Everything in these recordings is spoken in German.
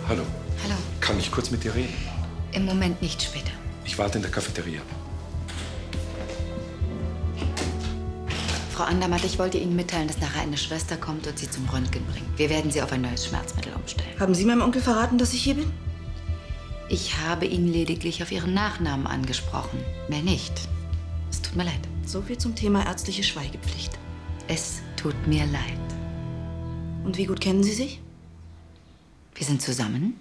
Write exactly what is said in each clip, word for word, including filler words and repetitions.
Hallo. Hallo. Kann ich kurz mit dir reden? Im Moment nicht, später. Ich warte in der Cafeteria. Frau Andermatt, ich wollte Ihnen mitteilen, dass nachher eine Schwester kommt und Sie zum Röntgen bringt. Wir werden Sie auf ein neues Schmerzmittel umstellen. Haben Sie meinem Onkel verraten, dass ich hier bin? Ich habe ihn lediglich auf Ihren Nachnamen angesprochen. Mehr nicht. Es tut mir leid. So viel zum Thema ärztliche Schweigepflicht. Es tut mir leid. Und wie gut kennen Sie sich? Wir sind zusammen.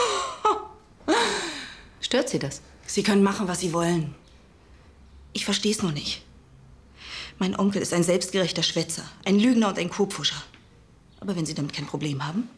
Stört Sie das? Sie können machen, was Sie wollen. Ich verstehe es nur nicht. Mein Onkel ist ein selbstgerechter Schwätzer, ein Lügner und ein Kurpfuscher. Aber wenn Sie damit kein Problem haben?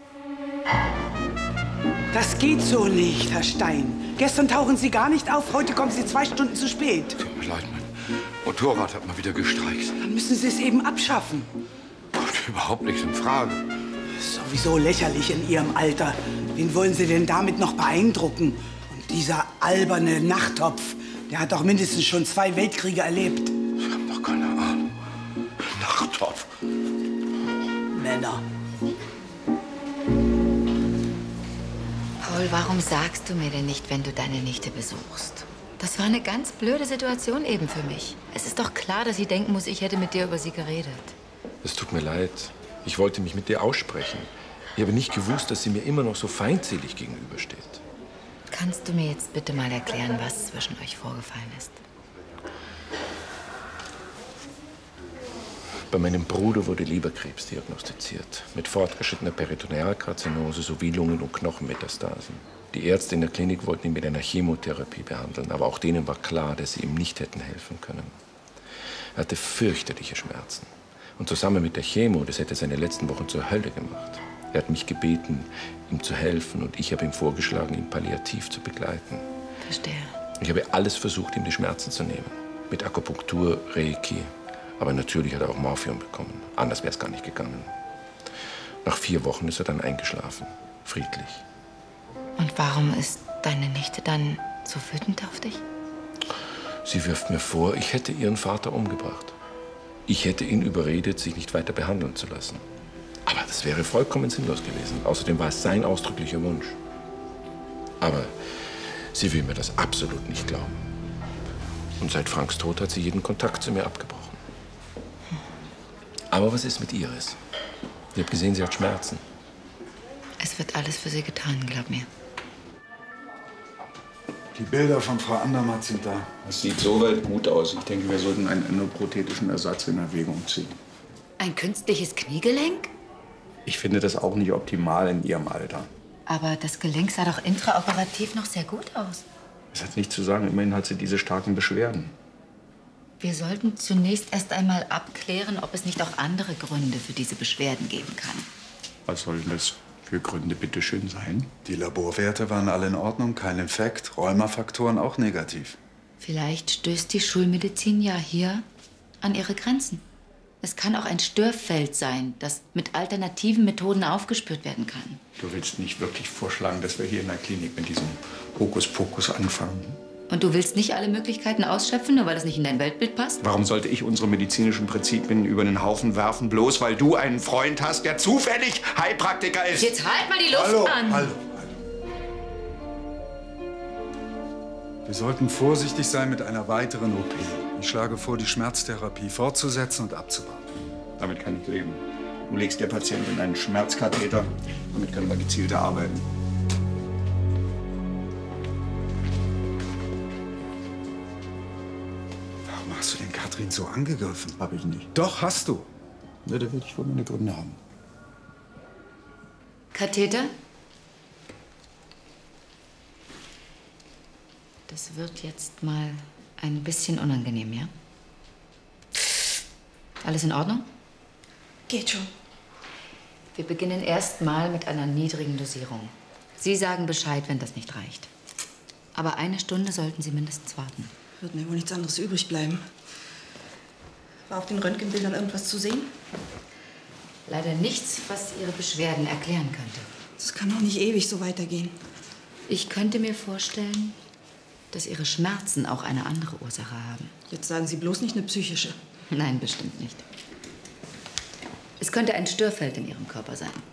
Das geht so nicht, Herr Stein. Gestern tauchen Sie gar nicht auf, heute kommen Sie zwei Stunden zu spät. Tut mir leid, mein Motorrad hat mal wieder gestreikt. Dann müssen Sie es eben abschaffen. Kommt überhaupt nichts in Frage. Sowieso lächerlich in Ihrem Alter. Wen wollen Sie denn damit noch beeindrucken? Und dieser alberne Nachttopf, der hat doch mindestens schon zwei Weltkriege erlebt. Sie haben doch keine Ahnung. Nachttopf. Männer. Paul, warum sagst du mir denn nicht, wenn du deine Nichte besuchst? Das war eine ganz blöde Situation eben für mich. Es ist doch klar, dass sie denken muss, ich hätte mit dir über sie geredet. Es tut mir leid. Ich wollte mich mit dir aussprechen. Ich habe nicht gewusst, dass sie mir immer noch so feindselig gegenübersteht. Kannst du mir jetzt bitte mal erklären, was zwischen euch vorgefallen ist? Bei meinem Bruder wurde Leberkrebs diagnostiziert. Mit fortgeschrittener Peritonealkarzinose sowie Lungen- und Knochenmetastasen. Die Ärzte in der Klinik wollten ihn mit einer Chemotherapie behandeln. Aber auch denen war klar, dass sie ihm nicht hätten helfen können. Er hatte fürchterliche Schmerzen. Und zusammen mit der Chemo, das hätte seine letzten Wochen zur Hölle gemacht. Er hat mich gebeten, ihm zu helfen. Und ich habe ihm vorgeschlagen, ihn palliativ zu begleiten. Verstehe. Ich habe alles versucht, ihm die Schmerzen zu nehmen. Mit Akupunktur, Reiki. Aber natürlich hat er auch Morphium bekommen. Anders wäre es gar nicht gegangen. Nach vier Wochen ist er dann eingeschlafen. Friedlich. Und warum ist deine Nichte dann so wütend auf dich? Sie wirft mir vor, ich hätte ihren Vater umgebracht. Ich hätte ihn überredet, sich nicht weiter behandeln zu lassen. Aber das wäre vollkommen sinnlos gewesen. Außerdem war es sein ausdrücklicher Wunsch. Aber sie will mir das absolut nicht glauben. Und seit Franks Tod hat sie jeden Kontakt zu mir abgebrochen. Aber was ist mit Iris? Ich habe gesehen, sie hat Schmerzen. Es wird alles für sie getan, glaub mir. Die Bilder von Frau Andermatt sind da. Es sieht soweit gut aus. Ich denke, wir sollten einen endoprothetischen Ersatz in Erwägung ziehen. Ein künstliches Kniegelenk? Ich finde das auch nicht optimal in Ihrem Alter. Aber das Gelenk sah doch intraoperativ noch sehr gut aus. Es hat nichts zu sagen. Immerhin hat sie diese starken Beschwerden. Wir sollten zunächst erst einmal abklären, ob es nicht auch andere Gründe für diese Beschwerden geben kann. Was sollen das für Gründe bitte schön sein? Die Laborwerte waren alle in Ordnung, kein Infekt, Rheumafaktoren auch negativ. Vielleicht stößt die Schulmedizin ja hier an ihre Grenzen. Es kann auch ein Störfeld sein, das mit alternativen Methoden aufgespürt werden kann. Du willst nicht wirklich vorschlagen, dass wir hier in der Klinik mit diesem Hokuspokus anfangen? Und du willst nicht alle Möglichkeiten ausschöpfen, nur weil es nicht in dein Weltbild passt? Warum sollte ich unsere medizinischen Prinzipien über den Haufen werfen, bloß weil du einen Freund hast, der zufällig Heilpraktiker ist? Jetzt halt mal die Luft Hallo, an! hallo, hallo. Wir sollten vorsichtig sein mit einer weiteren O P. Ich schlage vor, die Schmerztherapie fortzusetzen und abzuwarten. Damit kann ich leben. Du legst der Patientin einen Schmerzkatheter. Damit können wir gezielter arbeiten. Warum hast du denn Katrin so angegriffen? Hab ich nicht. Doch, hast du. Ja, da würde ich wohl meine Gründe haben. Katheter? Das wird jetzt mal ein bisschen unangenehm, ja? Alles in Ordnung? Geht schon. Wir beginnen erst mal mit einer niedrigen Dosierung. Sie sagen Bescheid, wenn das nicht reicht. Aber eine Stunde sollten Sie mindestens warten. Wird mir wohl nichts anderes übrig bleiben. War auf den Röntgenbildern irgendwas zu sehen? Leider nichts, was Ihre Beschwerden erklären könnte. Das kann doch nicht ewig so weitergehen. Ich könnte mir vorstellen, dass Ihre Schmerzen auch eine andere Ursache haben. Jetzt sagen Sie bloß nicht eine psychische. Nein, bestimmt nicht. Es könnte ein Störfeld in Ihrem Körper sein.